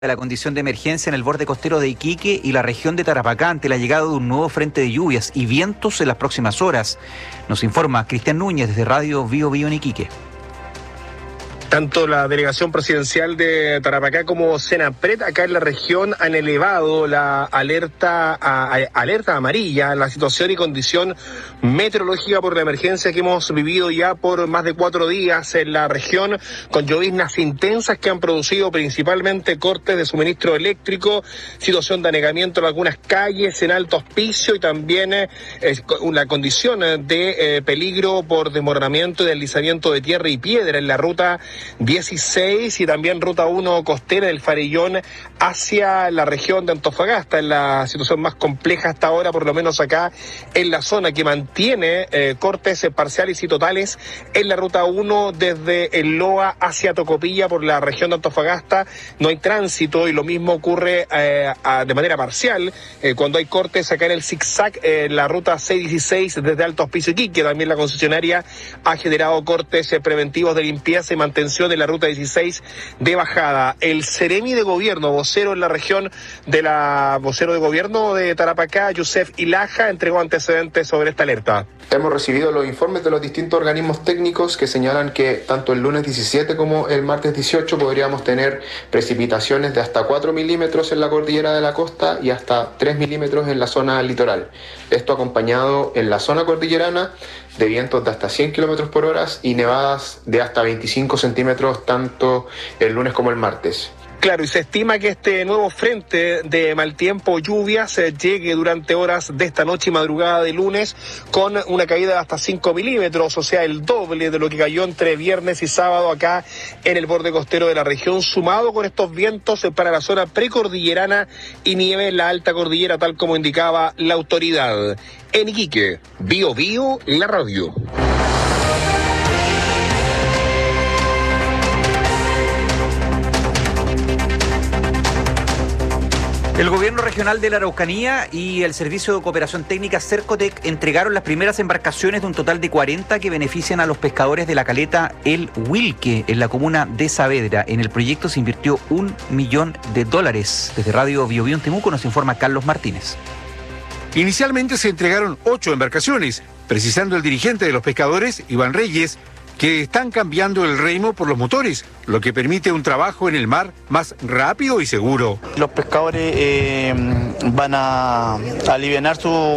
de la condición de emergencia en el borde costero de Iquique y la región de Tarapacá ante la llegada de un nuevo frente de lluvias y vientos en las próximas horas. Nos informa Cristian Núñez desde Radio Bio Bio en Iquique. Tanto la delegación presidencial de Tarapacá como Senapred acá en la región han elevado la alerta amarilla, la situación y condición meteorológica por la emergencia que hemos vivido ya por más de 4 días en la región, con lloviznas intensas que han producido principalmente cortes de suministro eléctrico, situación de anegamiento en algunas calles, en Alto Hospicio, y también una condición de peligro por desmoronamiento y deslizamiento de tierra y piedra en la ruta 16 y también ruta 1 costera del Farellón hacia la región de Antofagasta, en la situación más compleja hasta ahora, por lo menos acá en la zona, que mantiene cortes parciales y totales en la ruta 1 desde el Loa hacia Tocopilla por la región de Antofagasta. No hay tránsito y lo mismo ocurre de manera parcial cuando hay cortes acá en el zigzag en la ruta 616 desde Alto Hospicio Iquique. También la concesionaria ha generado cortes preventivos de limpieza y mantención de la ruta 16 de bajada. El Seremi de Gobierno, vocero en la región vocero de Gobierno de Tarapacá, Yusef Ilaja, entregó antecedentes sobre esta alerta. Hemos recibido los informes de los distintos organismos técnicos que señalan que tanto el lunes 17 como el martes 18 podríamos tener precipitaciones de hasta 4 milímetros en la cordillera de la costa y hasta 3 milímetros en la zona litoral. Esto acompañado en la zona cordillerana de vientos de hasta 100 kilómetros por hora y nevadas de hasta 25 centímetros tanto el lunes como el martes. Claro, y se estima que este nuevo frente de mal tiempo, lluvias, llegue durante horas de esta noche y madrugada de lunes con una caída de hasta 5 milímetros, o sea, el doble de lo que cayó entre viernes y sábado acá en el borde costero de la región, sumado con estos vientos para la zona precordillerana y nieve en la alta cordillera, tal como indicaba la autoridad. En Iquique, Bio Bio, la radio. El gobierno regional de la Araucanía y el Servicio de Cooperación Técnica Cercotec entregaron las primeras embarcaciones de un total de 40 que benefician a los pescadores de la caleta El Huilque en la comuna de Saavedra. En el proyecto se invirtió $1 millón. Desde Radio Bio Bio en Temuco nos informa Carlos Martínez. Inicialmente se entregaron 8 embarcaciones, precisando el dirigente de los pescadores, Iván Reyes, que están cambiando el remo por los motores, lo que permite un trabajo en el mar más rápido y seguro. Los pescadores van a alivianar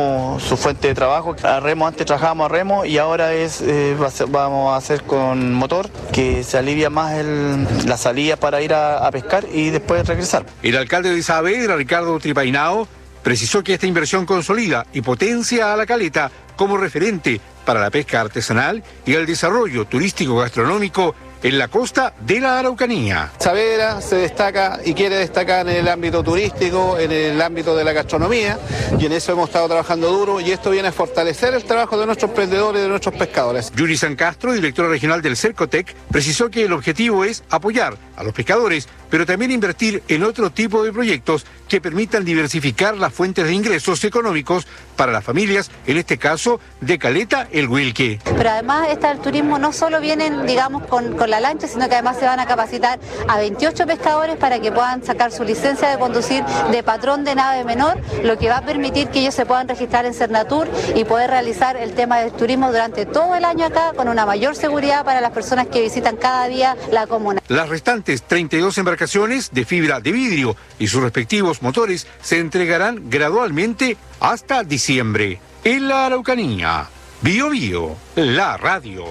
su fuente de trabajo. A remo, antes trabajábamos a remo y ahora vamos a hacer con motor, que se alivia más la salida para ir a pescar y después regresar. El alcalde de Saavedra, Ricardo Tripainao, precisó que esta inversión consolida y potencia a la caleta como referente para la pesca artesanal y el desarrollo turístico gastronómico en la costa de la Araucanía. Saavedra se destaca y quiere destacar en el ámbito turístico, en el ámbito de la gastronomía, y en eso hemos estado trabajando duro, y esto viene a fortalecer el trabajo de nuestros emprendedores y de nuestros pescadores. Yuri San Castro, directora regional del Cercotec, precisó que el objetivo es apoyar a los pescadores, pero también invertir en otro tipo de proyectos que permitan diversificar las fuentes de ingresos económicos para las familias, en este caso de Caleta El Huilque. Pero además el turismo no solo vienen, digamos, con la lancha, sino que además se van a capacitar a 28 pescadores para que puedan sacar su licencia de conducir de patrón de nave menor, lo que va a permitir que ellos se puedan registrar en Cernatur y poder realizar el tema del turismo durante todo el año acá con una mayor seguridad para las personas que visitan cada día la comuna. Las restantes 32 embarcaciones de fibra de vidrio y sus respectivos motores se entregarán gradualmente hasta diciembre. En la Araucanía, Bio Bio, la radio.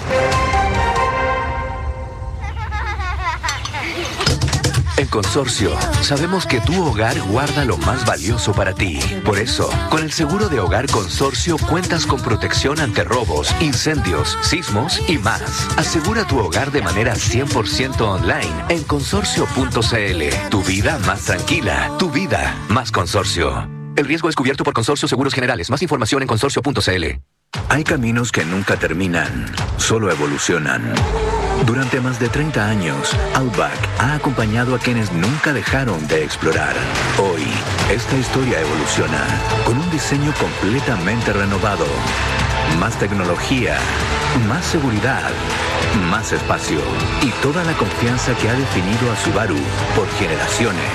En Consorcio, sabemos que tu hogar guarda lo más valioso para ti. Por eso, con el seguro de hogar Consorcio cuentas con protección ante robos, incendios, sismos y más. Asegura tu hogar de manera 100% online en consorcio.cl. Tu vida más tranquila, tu vida más Consorcio. El riesgo es cubierto por Consorcio Seguros Generales. Más información en consorcio.cl. Hay caminos que nunca terminan, solo evolucionan. Durante más de 30 años, Outback ha acompañado a quienes nunca dejaron de explorar. Hoy, esta historia evoluciona con un diseño completamente renovado. Más tecnología, más seguridad, más espacio y toda la confianza que ha definido a Subaru por generaciones.